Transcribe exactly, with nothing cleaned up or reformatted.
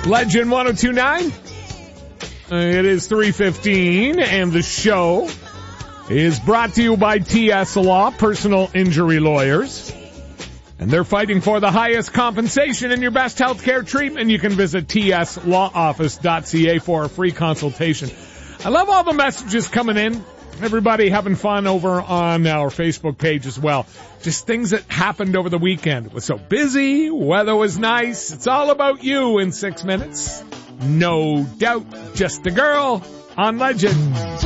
Legend one oh two point nine. It is three fifteen, and the show is brought to you by T S Law, personal injury lawyers. And they're fighting for the highest compensation and your best health care treatment. You can visit t s law office dot c a for a free consultation. I love all the messages coming in. Everybody having fun over on our Facebook page as well. Just things that happened over the weekend. It was so busy. Weather was nice. It's all about you in six minutes. No doubt. Just a girl on Legend.